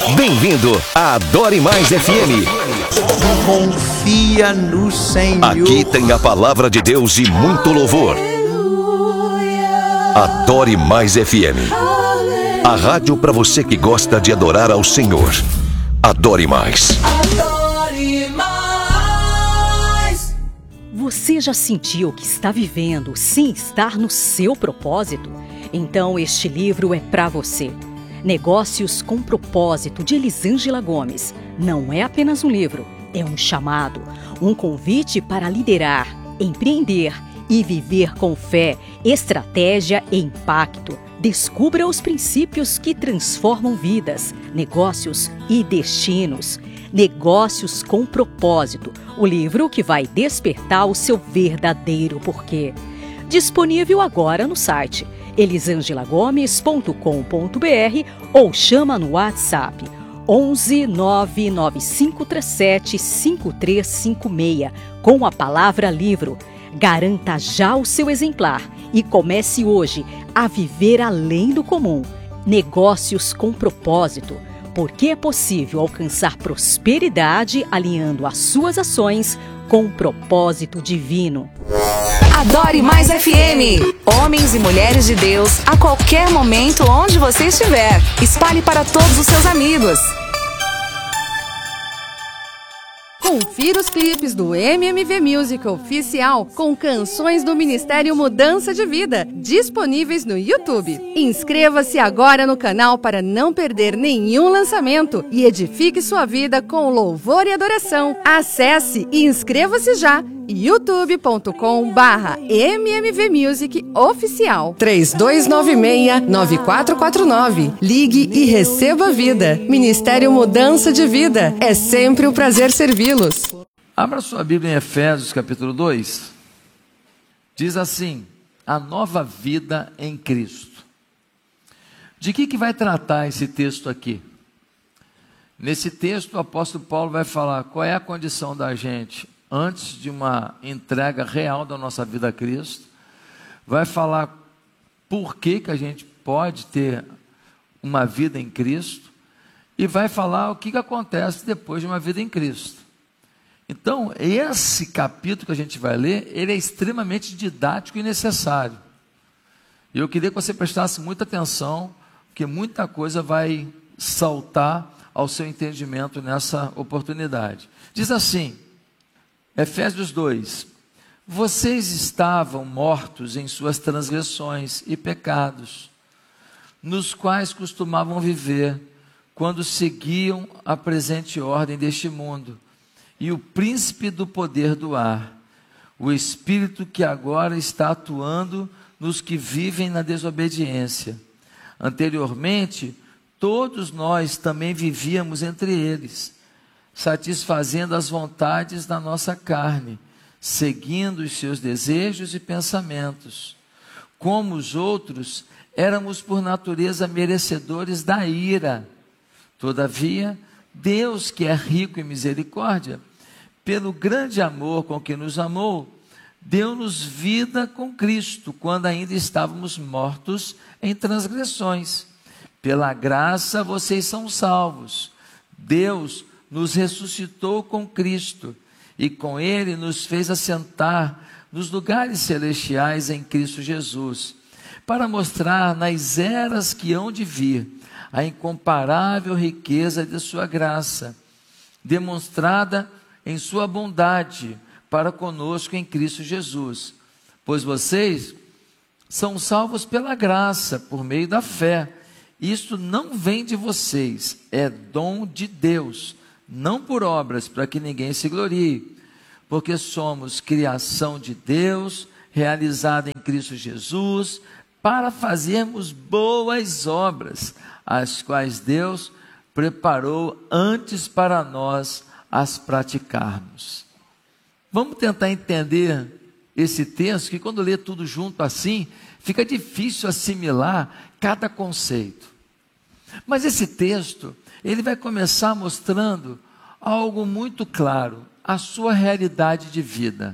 Bem-vindo à Adore Mais FM. Confia no Senhor. Aqui tem a palavra de Deus e muito louvor. Adore Mais FM. A rádio para você que gosta de adorar ao Senhor. Adore Mais. Adore Mais. Você já sentiu que está vivendo sem estar no seu propósito? Então este livro é para você. Negócios com Propósito, de Elisângela Gomes. Não é apenas um livro, é um chamado, um convite para liderar, empreender e viver com fé, estratégia e impacto. Descubra os princípios que transformam vidas, negócios e destinos. Negócios com Propósito, o livro que vai despertar o seu verdadeiro porquê. Disponível agora no site elisangelagomes.com.br ou chama no WhatsApp 11 99537 5356 com a palavra livro. Garanta já o seu exemplar e comece hoje a viver além do comum. Negócios com Propósito, porque é possível alcançar prosperidade alinhando as suas ações com o propósito divino. Adore Mais FM. Homens e mulheres de Deus, a qualquer momento, onde você estiver. Espalhe para todos os seus amigos. Confira os clipes do MMV Music Oficial com canções do Ministério Mudança de Vida, disponíveis no YouTube. Inscreva-se agora no canal para não perder nenhum lançamento e edifique sua vida com louvor e adoração. Acesse e inscreva-se já. youtube.com/MMV Music Oficial. 3296-9449. Ligue e receba vida. Ministério Mudança de Vida. É sempre um prazer servi-los. Abra sua Bíblia em Efésios capítulo 2. Diz assim: a nova vida em Cristo. De que vai tratar esse texto aqui? Nesse texto o apóstolo Paulo vai falar qual é a condição da gente antes de uma entrega real da nossa vida a Cristo. Vai falar por que a gente pode ter uma vida em Cristo. E vai falar o que acontece depois de uma vida em Cristo. Então, esse capítulo que a gente vai ler, ele é extremamente didático e necessário. E eu queria que você prestasse muita atenção, porque muita coisa vai saltar ao seu entendimento nessa oportunidade. Diz assim, Efésios 2: vocês estavam mortos em suas transgressões e pecados, nos quais costumavam viver, quando seguiam a presente ordem deste mundo, e o príncipe do poder do ar, o espírito que agora está atuando nos que vivem na desobediência. Anteriormente, todos nós também vivíamos entre eles, satisfazendo as vontades da nossa carne, seguindo os seus desejos e pensamentos. Como os outros, éramos por natureza merecedores da ira. Todavia, Deus, que é rico em misericórdia, pelo grande amor com que nos amou, deu-nos vida com Cristo, quando ainda estávamos mortos em transgressões. Pela graça vocês são salvos. Deus nos ressuscitou com Cristo e com Ele nos fez assentar nos lugares celestiais em Cristo Jesus, para mostrar nas eras que hão de vir a incomparável riqueza de sua graça, demonstrada em sua bondade para conosco em Cristo Jesus. Pois vocês são salvos pela graça, por meio da fé. Isto não vem de vocês, é dom de Deus, não por obras, para que ninguém se glorie, porque somos criação de Deus, realizada em Cristo Jesus, para fazermos boas obras, as quais Deus preparou antes para nós as praticarmos. Vamos tentar entender esse texto, que quando lê tudo junto assim, fica difícil assimilar cada conceito. Mas esse texto, ele vai começar mostrando algo muito claro, a sua realidade de vida.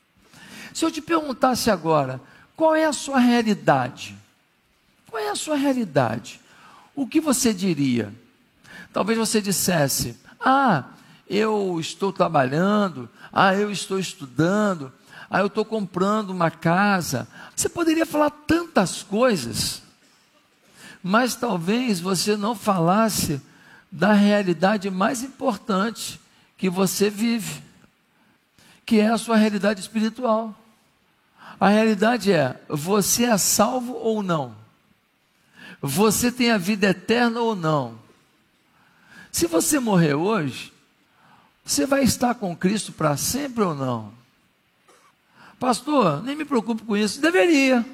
Se eu te perguntasse agora, qual é a sua realidade? Qual é a sua realidade? O que você diria? Talvez você dissesse: eu estou trabalhando, eu estou estudando, eu estou comprando uma casa. Você poderia falar tantas coisas, mas talvez você não falasse da realidade mais importante que você vive, que é a sua realidade espiritual. A realidade é: você é salvo ou não? Você tem a vida eterna ou não? Se você morrer hoje, você vai estar com Cristo para sempre ou não? Pastor, nem me preocupo com isso. Deveria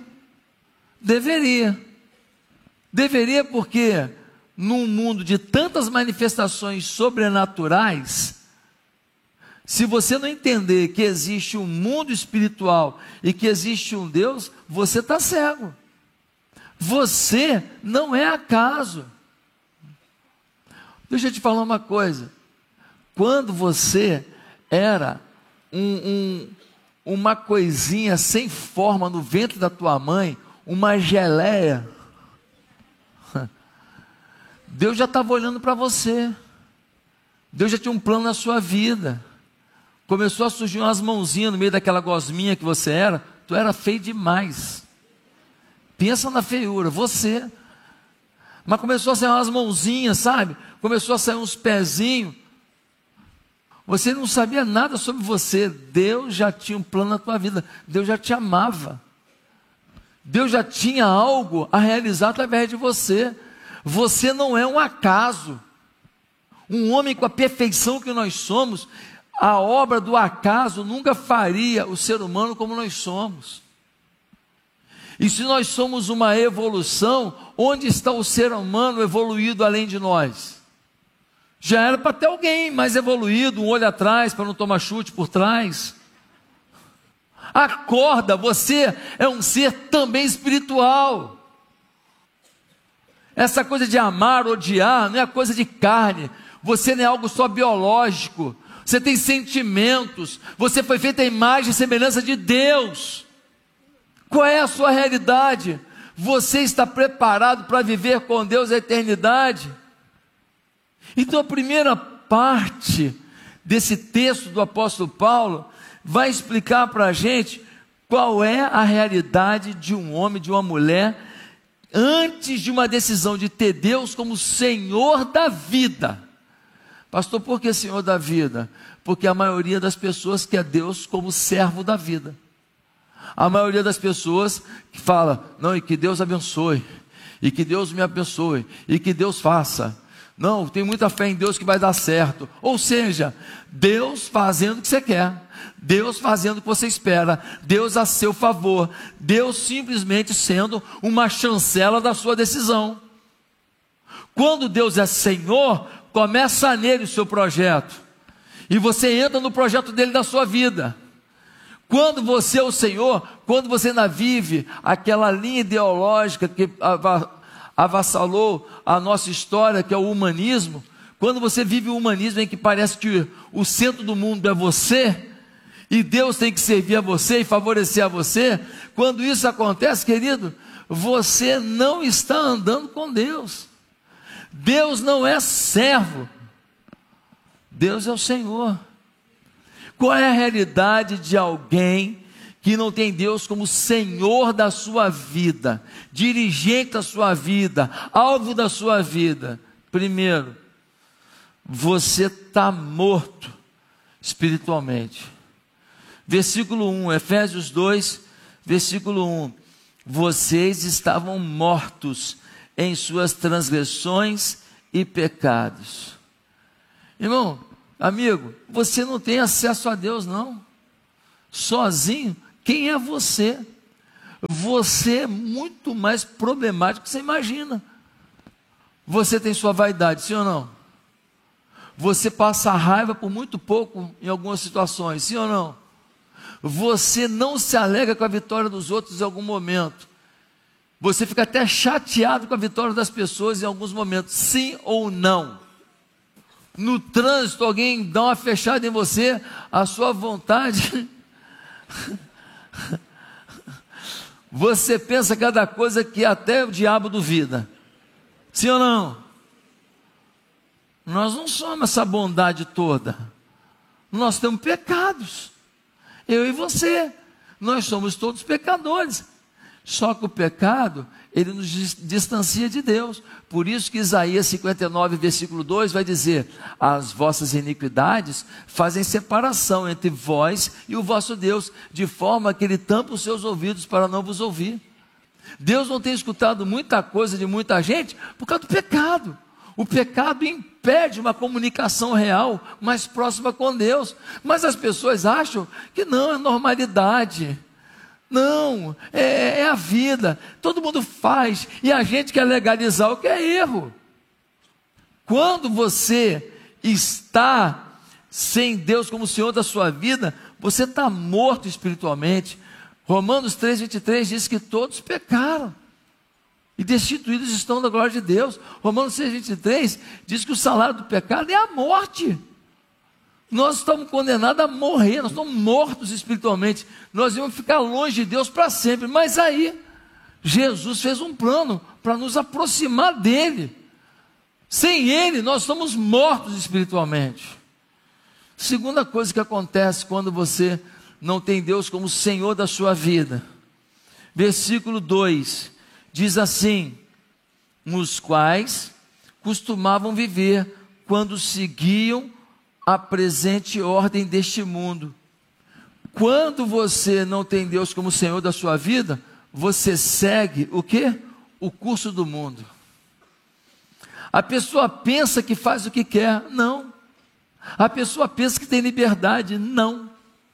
porque num mundo de tantas manifestações sobrenaturais, se você não entender que existe um mundo espiritual e que existe um Deus, você está cego. Você não é acaso. Deixa eu te falar uma coisa. Quando você era uma coisinha sem forma no ventre da tua mãe, uma geleia, Deus já estava olhando para você. Deus já tinha um plano na sua vida. Começou a surgir umas mãozinhas no meio daquela gosminha que você era. Tu era feio demais. Pensa na feiura, você. Mas começou a sair umas mãozinhas, sabe? Começou a sair uns pezinhos. Você não sabia nada sobre você. Deus já tinha um plano na tua vida. Deus já te amava. Deus já tinha algo a realizar através de você. Você não é um acaso. Um homem com a perfeição que nós somos, a obra do acaso nunca faria o ser humano como nós somos. E se nós somos uma evolução, onde está o ser humano evoluído além de nós? Já era para ter alguém mais evoluído, um olho atrás para não tomar chute por trás. Acorda, você é um ser também espiritual. Essa coisa de amar, odiar, não é coisa de carne. Você não é algo só biológico. Você tem sentimentos. Você foi feito à imagem e semelhança de Deus. Qual é a sua realidade? Você está preparado para viver com Deus a eternidade? Então a primeira parte desse texto do apóstolo Paulo vai explicar para a gente qual é a realidade de um homem, de uma mulher, antes de uma decisão de ter Deus como Senhor da vida. Pastor, por que Senhor da vida? Porque a maioria das pessoas quer Deus como servo da vida. A maioria das pessoas que fala: não, e que Deus abençoe, e que Deus me abençoe, e que Deus faça. Não, tem muita fé em Deus que vai dar certo. Ou seja, Deus fazendo o que você quer, Deus fazendo o que você espera, Deus a seu favor, Deus simplesmente sendo uma chancela da sua decisão. Quando Deus é Senhor, começa nele o seu projeto, e você entra no projeto dele da sua vida. Quando você é o Senhor, quando você ainda vive aquela linha ideológica que avassalou a nossa história, que é o humanismo, quando você vive o humanismo em que parece que o centro do mundo é você, e Deus tem que servir a você e favorecer a você, quando isso acontece, querido, você não está andando com Deus. Deus não é servo, Deus é o Senhor. Qual é a realidade de alguém que não tem Deus como Senhor da sua vida, dirigente da sua vida, alvo da sua vida? Primeiro, você está morto espiritualmente. Versículo 1, Efésios 2, versículo 1. Vocês estavam mortos em suas transgressões e pecados. Irmão, amigo, você não tem acesso a Deus não. Sozinho, quem é você? Você é muito mais problemático do que você imagina. Você tem sua vaidade, sim ou não? Você passa raiva por muito pouco em algumas situações, sim ou não? Você não se alegra com a vitória dos outros em algum momento. Você fica até chateado com a vitória das pessoas em alguns momentos, sim ou não? No trânsito, alguém dá uma fechada em você, a sua vontade. Você pensa cada coisa que até o diabo duvida, sim ou não? Nós não somos essa bondade toda. Nós temos pecados. Eu e você. Nós somos todos pecadores. Só que o pecado, ele nos distancia de Deus. Por isso que Isaías 59, versículo 2 vai dizer: as vossas iniquidades fazem separação entre vós e o vosso Deus, de forma que ele tampa os seus ouvidos para não vos ouvir. Deus não tem escutado muita coisa de muita gente por causa do pecado. O pecado impede uma comunicação real, mais próxima com Deus. Mas as pessoas acham que não, é normalidade. Não, é a vida. Todo mundo faz e a gente quer legalizar o que é erro. Quando você está sem Deus como Senhor da sua vida, você está morto espiritualmente. Romanos 3,23 diz que todos pecaram e destituídos estão da glória de Deus. Romanos 6,23 diz que o salário do pecado é a morte. Nós estamos condenados a morrer, nós estamos mortos espiritualmente. Nós vamos ficar longe de Deus para sempre. Mas aí, Jesus fez um plano para nos aproximar dele. Sem ele, nós estamos mortos espiritualmente. Segunda coisa que acontece quando você não tem Deus como Senhor da sua vida. Versículo 2 diz assim: nos quais costumavam viver quando seguiam a presente ordem deste mundo. Quando você não tem Deus como Senhor da sua vida, você segue o quê? O curso do mundo. A pessoa pensa que faz o que quer. Não. A pessoa pensa que tem liberdade. Não.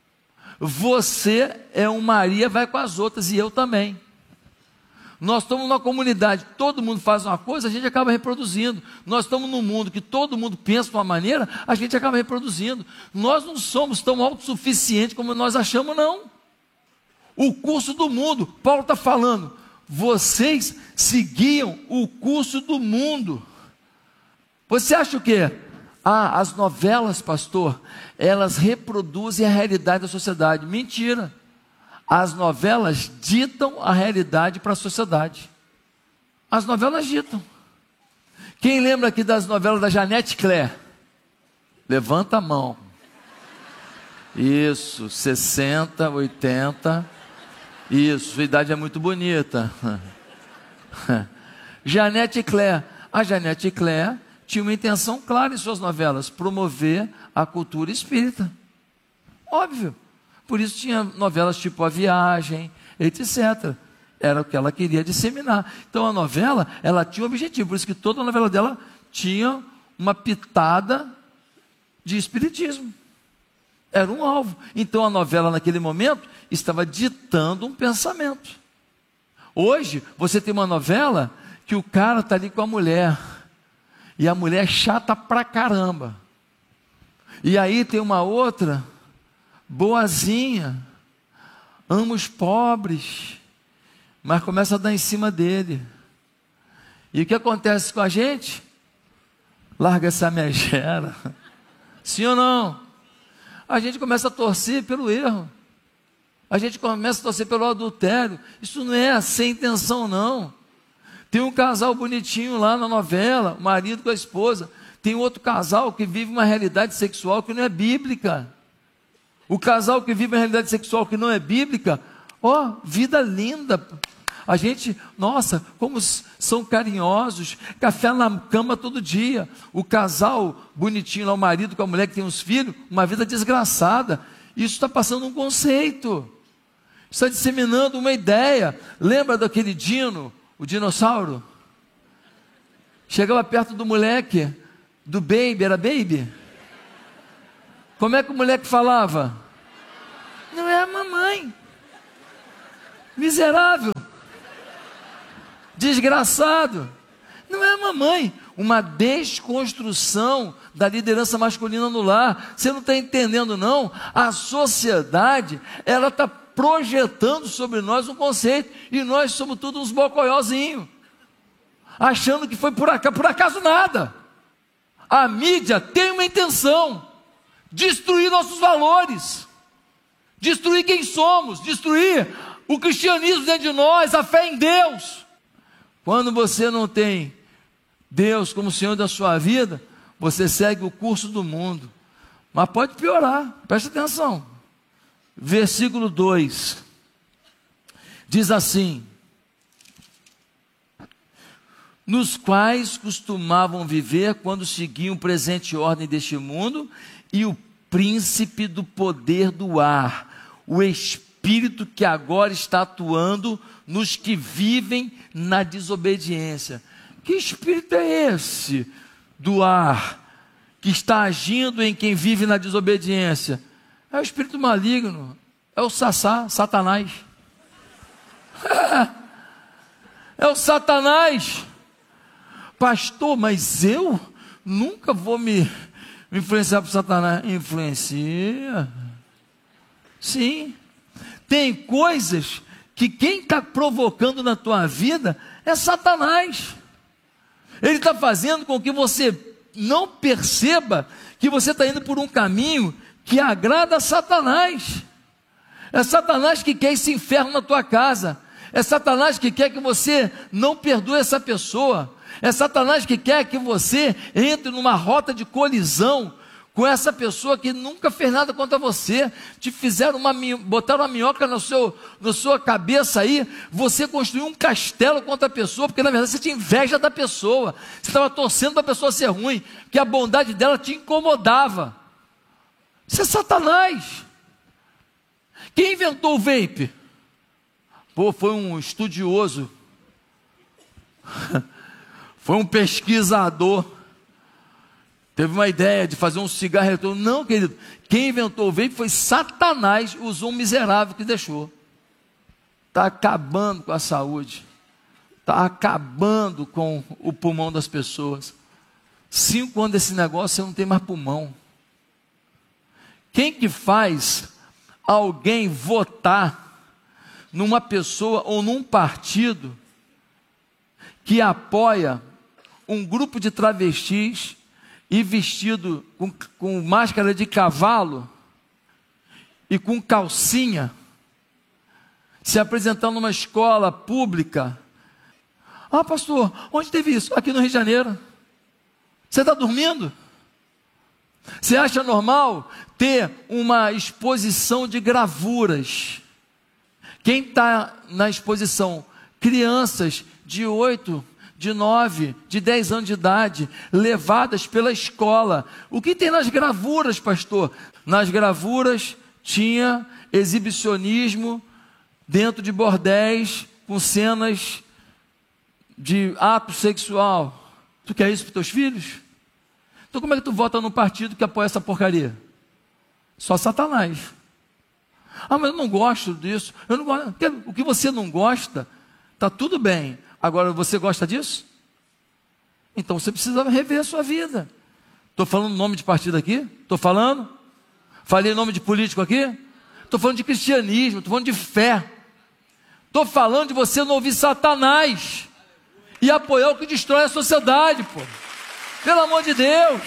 Você é um Maria, vai com as outras, e eu também. Nós estamos numa comunidade, todo mundo faz uma coisa, a gente acaba reproduzindo. Nós estamos num mundo que todo mundo pensa de uma maneira, a gente acaba reproduzindo. Nós não somos tão autossuficientes como nós achamos, não. O curso do mundo, Paulo está falando, vocês seguiam o curso do mundo. Você acha o quê? As novelas, pastor, elas reproduzem a realidade da sociedade. Mentira. As novelas ditam a realidade para a sociedade. As novelas ditam. Quem lembra aqui das novelas da Janete Claire? Levanta a mão. Isso, 60, 80. Isso, sua idade é muito bonita. Janete Claire. A Janete Claire tinha uma intenção clara em suas novelas: promover a cultura espírita. Óbvio. Por isso tinha novelas tipo A Viagem, etc. Era o que ela queria disseminar. Então a novela, ela tinha um objetivo. Por isso que toda a novela dela tinha uma pitada de espiritismo. Era um alvo. Então a novela naquele momento estava ditando um pensamento. Hoje você tem uma novela que o cara está ali com a mulher. E a mulher é chata pra caramba. E aí tem uma outra boazinha, ama os pobres, mas começa a dar em cima dele. E o que acontece com a gente? Larga essa megera. Sim ou não? A gente começa a torcer pelo erro. A gente começa a torcer pelo adultério. Isso não é sem intenção, não. Tem um casal bonitinho lá na novela, o marido com a esposa. Tem outro casal que vive uma realidade sexual que não é bíblica. O casal que vive uma realidade sexual que não é bíblica, vida linda. A gente, nossa, como são carinhosos, café na cama todo dia. O casal bonitinho lá, o marido com a mulher que tem uns filhos, uma vida desgraçada. Isso está passando um conceito. Está disseminando uma ideia. Lembra daquele Dino, o dinossauro? Chegava perto do moleque, do baby, era baby? Como é que o moleque falava? Não é a mamãe. Miserável. Desgraçado. Não é a mamãe. Uma desconstrução da liderança masculina no lar. Você não está entendendo, não? A sociedade, ela está projetando sobre nós um conceito. E nós somos todos uns bocoiózinhos. Achando que foi por acaso nada. A mídia tem uma intenção: destruir nossos valores, destruir quem somos, destruir o cristianismo dentro de nós, a fé em Deus. Quando você não tem Deus como Senhor da sua vida, você segue o curso do mundo. Mas pode piorar, presta atenção. Versículo 2 diz assim: nos quais costumavam viver quando seguiam o presente ordem deste mundo e o príncipe do poder do ar, o espírito que agora está atuando nos que vivem na desobediência. Que espírito é esse do ar que está agindo em quem vive na desobediência? É o espírito maligno, é o Satanás. É o Satanás. Pastor, mas eu nunca vou me influenciar por Satanás. Influencia. Sim. Tem coisas que quem está provocando na tua vida é Satanás. Ele está fazendo com que você não perceba que você está indo por um caminho que agrada a Satanás. É Satanás que quer esse inferno na tua casa. É Satanás que quer que você não perdoe essa pessoa. É Satanás que quer que você entre numa rota de colisão com essa pessoa que nunca fez nada contra você. Te fizeram botaram uma minhoca na sua cabeça aí. Você construiu um castelo contra a pessoa, porque na verdade você tinha inveja da pessoa. Você estava torcendo para a pessoa ser ruim, porque a bondade dela te incomodava. Isso é Satanás. Quem inventou o vape? Foi um estudioso. Foi um pesquisador. Teve uma ideia de fazer um cigarro eletrônico. Não, querido. Quem inventou o vape foi Satanás. Usou um miserável que deixou. Está acabando com a saúde. Está acabando com o pulmão das pessoas. 5 anos desse negócio, você não tem mais pulmão. Quem que faz alguém votar numa pessoa ou num partido que apoia um grupo de travestis e vestido com máscara de cavalo e com calcinha, se apresentando numa escola pública? Ah, pastor, onde teve isso? Aqui no Rio de Janeiro. Você está dormindo? Você acha normal ter uma exposição de gravuras? Quem está na exposição? Crianças de 8, de 9, de 10 anos de idade, levadas pela escola. O que tem nas gravuras, pastor? Nas gravuras tinha exibicionismo dentro de bordéis, com cenas de ato sexual. Tu quer isso para os teus filhos? Então como é que tu vota num partido que apoia essa porcaria? Só Satanás. Ah, mas eu não gosto disso. Eu não gosto. O que você não gosta, está tudo bem. Agora, você gosta disso? Então você precisa rever a sua vida. Estou falando nome de partido aqui? Estou falando? Falei nome de político aqui? Estou falando de cristianismo, estou falando de fé. Estou falando de você não ouvir Satanás e apoiar o que destrói a sociedade, pô. Pelo amor de Deus.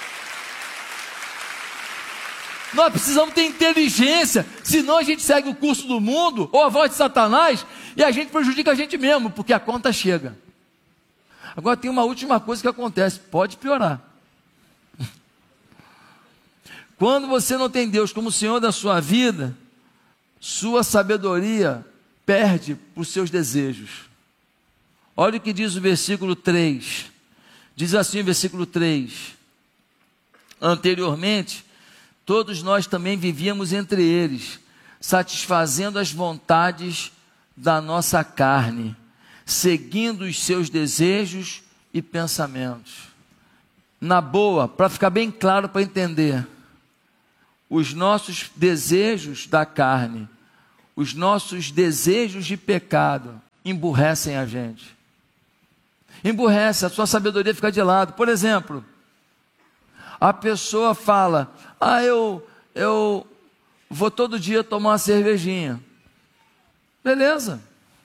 Nós precisamos ter inteligência, senão a gente segue o curso do mundo, ou a voz de Satanás, e a gente prejudica a gente mesmo, porque a conta chega. Agora tem uma última coisa que acontece, pode piorar. Quando você não tem Deus como Senhor da sua vida, sua sabedoria perde os seus desejos. Olha o que diz o versículo 3. Diz assim o versículo 3. Anteriormente, todos nós também vivíamos entre eles, satisfazendo as vontades da nossa carne, seguindo os seus desejos e pensamentos. Na boa, para ficar bem claro, para entender, os nossos desejos da carne, os nossos desejos de pecado, emburrecem a gente. Emburrece, a sua sabedoria fica de lado. Por exemplo, a pessoa fala: eu vou todo dia tomar uma cervejinha. Beleza.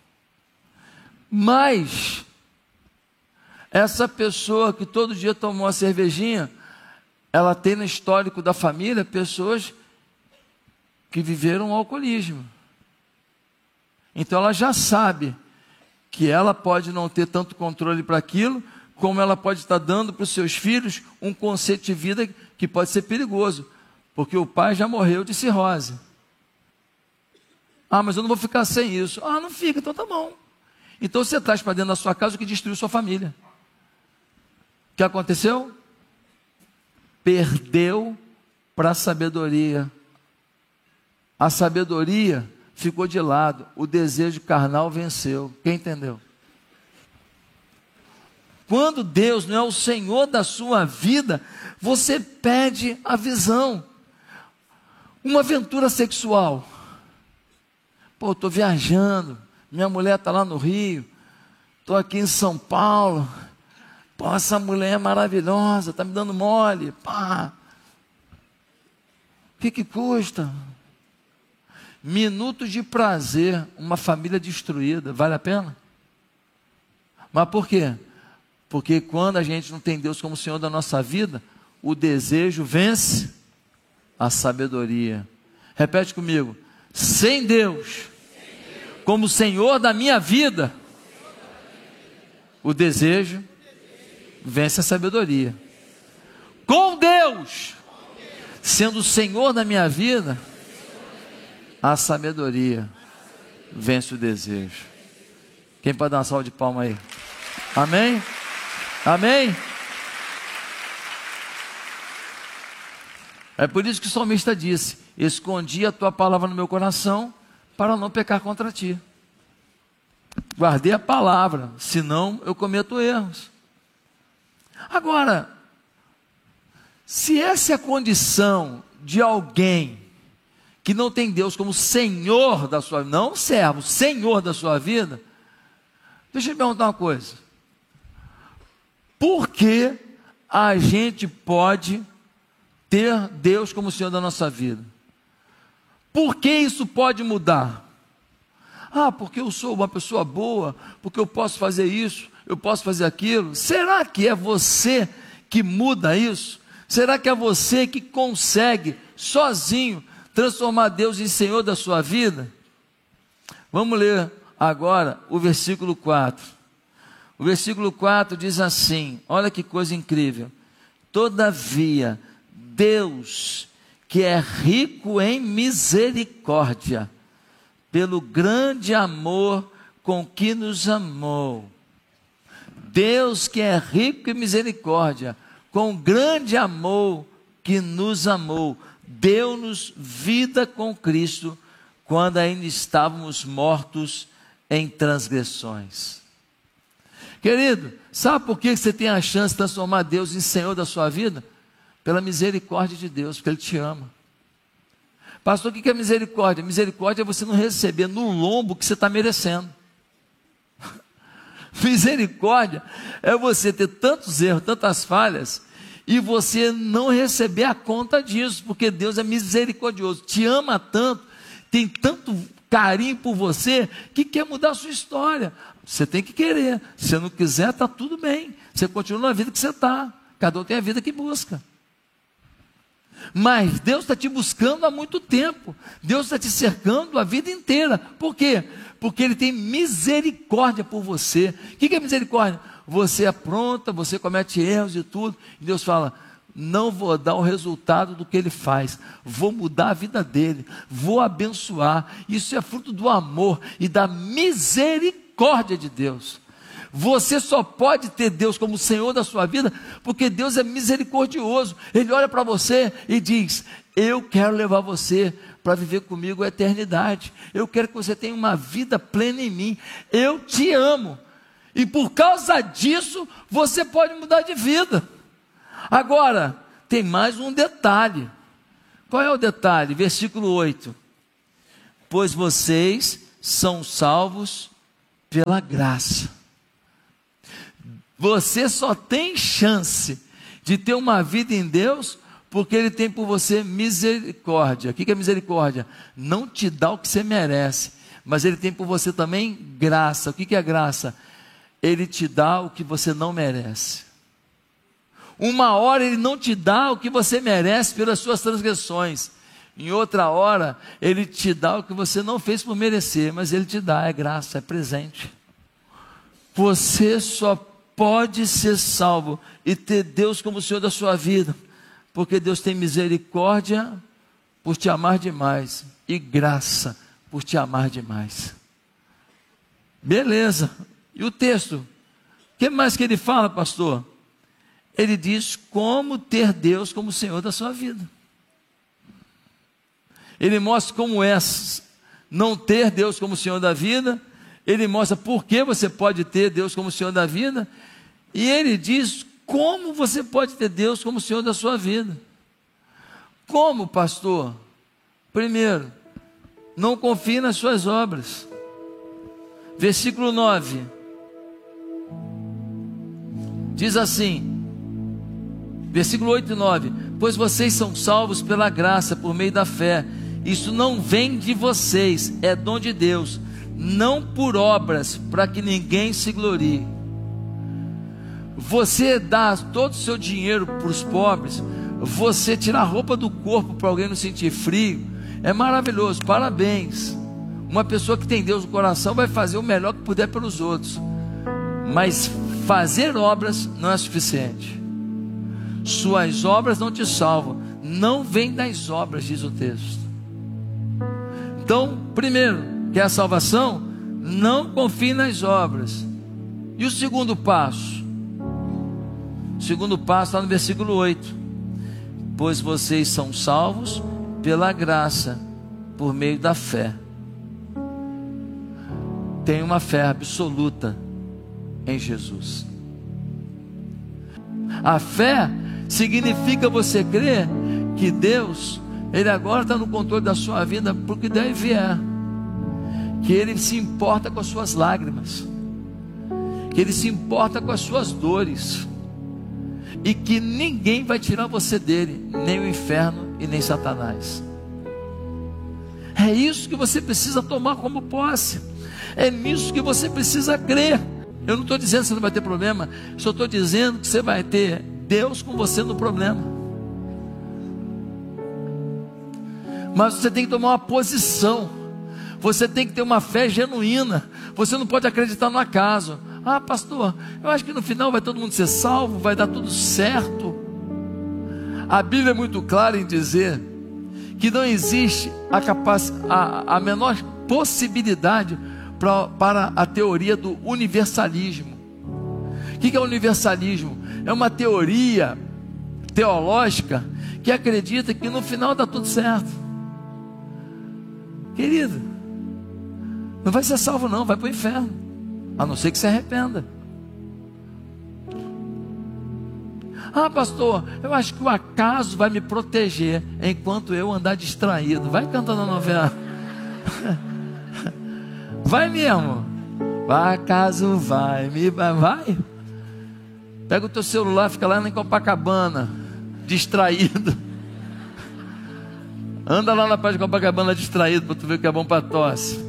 Mas essa pessoa que todo dia tomou uma cervejinha, ela tem no histórico da família pessoas que viveram o alcoolismo. Então ela já sabe que ela pode não ter tanto controle para aquilo, como ela pode estar dando para os seus filhos um conceito de vida que pode ser perigoso, porque o pai já morreu de cirrose. Ah, mas eu não vou ficar sem isso. Ah, não fica, então tá bom. Então você traz para dentro da sua casa o que destruiu sua família. O que aconteceu? Perdeu para a sabedoria. A sabedoria ficou de lado, o desejo carnal venceu. Quem entendeu? Quando Deus não é o Senhor da sua vida, você perde a visão. Uma aventura sexual. Pô, estou viajando, minha mulher está lá no Rio, estou aqui em São Paulo. Pô, essa mulher é maravilhosa, está me dando mole. Pá. O que custa? Minutos de prazer, uma família destruída, vale a pena? Mas por quê? Porque quando a gente não tem Deus como Senhor da nossa vida, o desejo vence a sabedoria. Repete comigo: sem Deus como Senhor da minha vida, o desejo vence a sabedoria. Com Deus sendo o Senhor da minha vida, a sabedoria vence o desejo. Quem pode dar uma salva de palma aí? Amém? Amém? É por isso que o salmista disse: escondi a tua palavra no meu coração para não pecar contra ti. Guardei a palavra, senão eu cometo erros. Agora, se essa é a condição de alguém que não tem Deus como Senhor da sua vida, não servo, Senhor da sua vida, deixa eu te perguntar uma coisa. Por que a gente pode ter Deus como Senhor da nossa vida? Por que isso pode mudar? Ah, porque eu sou uma pessoa boa, porque eu posso fazer isso, eu posso fazer aquilo. Será que é você que muda isso? Será que é você que consegue, sozinho, transformar Deus em Senhor da sua vida? Vamos ler agora o versículo 4. O versículo 4 diz assim, olha que coisa incrível: todavia, Deus, que é rico em misericórdia, pelo grande amor com que nos amou. Deus, que é rico em misericórdia, com grande amor que nos amou, deu-nos vida com Cristo, quando ainda estávamos mortos em transgressões. Querido, sabe por que você tem a chance de transformar Deus em Senhor da sua vida? Pela misericórdia de Deus, porque Ele te ama. Pastor, o que é misericórdia? Misericórdia é você não receber no lombo o que você está merecendo. Misericórdia é você ter tantos erros, tantas falhas, e você não receber a conta disso, porque Deus é misericordioso, te ama tanto, tem tanto carinho por você, que quer mudar a sua história. Você tem que querer. Se você não quiser, está tudo bem. Você continua na vida que você está. Cada um tem a vida que busca. Mas Deus está te buscando há muito tempo. Deus está te cercando a vida inteira. Por quê? Porque Ele tem misericórdia por você. O que é misericórdia? Você apronta, você comete erros e tudo, e Deus fala: não vou dar o resultado do que ele faz, vou mudar a vida dele, vou abençoar. Isso é fruto do amor e da misericórdia de Deus. Você só pode ter Deus como Senhor da sua vida, porque Deus é misericordioso. Ele olha para você e diz: eu quero levar você para viver comigo a eternidade, eu quero que você tenha uma vida plena em mim, eu te amo, e por causa disso, você pode mudar de vida. Agora, tem mais um detalhe. Qual é o detalhe? Versículo 8: pois vocês são salvos pela graça. Você só tem chance de ter uma vida em Deus porque Ele tem por você misericórdia. O que é misericórdia? Não te dá o que você merece, mas Ele tem por você também graça. O que é graça? Ele te dá o que você não merece. Uma hora Ele não te dá o que você merece pelas suas transgressões. Em outra hora, Ele te dá o que você não fez por merecer, mas Ele te dá, é graça, é presente. Você só pode ser salvo e ter Deus como Senhor da sua vida, porque Deus tem misericórdia por te amar demais e graça por te amar demais. Beleza. E o texto? O que mais que ele fala, pastor? Ele diz como ter Deus como Senhor da sua vida. Ele mostra como é não ter Deus como Senhor da vida. Ele mostra por que você pode ter Deus como Senhor da vida. E ele diz como você pode ter Deus como Senhor da sua vida. Como, pastor? Primeiro, não confie nas suas obras. Versículo 9. Diz assim, versículo 8 e 9. Pois vocês são salvos pela graça, por meio da fé. Isso não vem de vocês, é dom de Deus. Não por obras, para que ninguém se glorie. Você dá todo o seu dinheiro para os pobres, você tirar a roupa do corpo para alguém não sentir frio, é maravilhoso, parabéns. Uma pessoa que tem Deus no coração vai fazer o melhor que puder pelos outros, mas fazer obras não é suficiente. Suas obras não te salvam, não vem das obras, diz o texto. Então, primeiro, quer a salvação? Não confie nas obras. E o segundo passo? O segundo passo está no versículo 8. Pois vocês são salvos pela graça, por meio da fé. Tem uma fé absoluta em Jesus. A fé significa você crer que Deus, Ele agora está no controle da sua vida, porque der e vier. Que Ele se importa com as suas lágrimas, que Ele se importa com as suas dores, e que ninguém vai tirar você dele, nem o inferno e nem Satanás. É isso que você precisa tomar como posse, é nisso que você precisa crer. Eu não estou dizendo que você não vai ter problema, só estou dizendo que você vai ter Deus com você no problema. Mas você tem que tomar uma posição, você tem que ter uma fé genuína. Você não pode acreditar no acaso. Ah, pastor, eu acho que no final vai todo mundo ser salvo, vai dar tudo certo. A Bíblia é muito clara em dizer que não existe a menor possibilidade para a teoria do universalismo. O que é o universalismo? É uma teoria teológica que acredita que no final dá tudo certo. Querido, não vai ser salvo não, vai para o inferno, a não ser que se arrependa. Ah, pastor, eu acho que o acaso vai me proteger enquanto eu andar distraído. Vai cantando a novela. Vai mesmo. O acaso vai me... Vai. Pega o teu celular, fica lá em Copacabana, distraído. Anda lá na praia de Copacabana distraído, para tu ver o que é bom para tosse.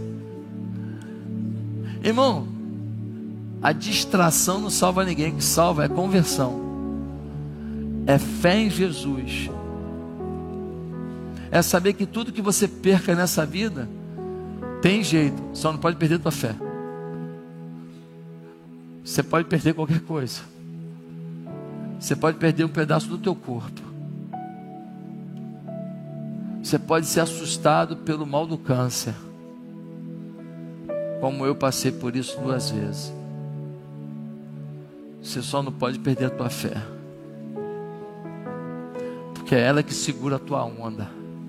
Irmão, a distração não salva ninguém. O que salva é conversão, é fé em Jesus, é saber que tudo que você perca nessa vida tem jeito, só não pode perder tua fé. Você pode perder qualquer coisa, você pode perder um pedaço do teu corpo, você pode ser assustado pelo mal do câncer, como eu passei por isso 2 vezes. Você só não pode perder a tua fé, porque é ela que segura a tua onda,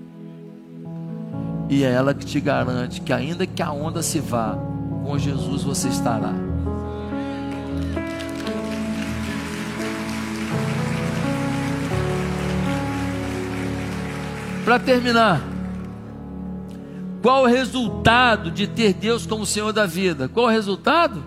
e é ela que te garante que ainda que a onda se vá, com Jesus você estará. Para terminar, qual o resultado de ter Deus como Senhor da vida? Qual o resultado?